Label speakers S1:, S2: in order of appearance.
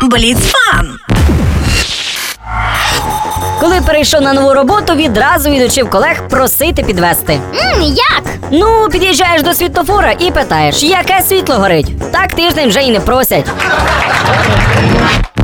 S1: Бліцфан.
S2: Коли перейшов на нову роботу, відразу відучив колег просити підвезти.
S3: Як?
S2: Ну, під'їжджаєш до світлофора і питаєш, яке світло горить. Так тиждень вже й не просять.